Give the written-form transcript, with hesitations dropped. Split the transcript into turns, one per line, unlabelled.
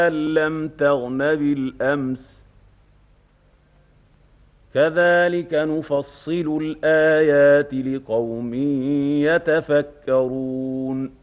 لم تغن بالأمس كذلك نفصل الآيات لقوم يتفكرون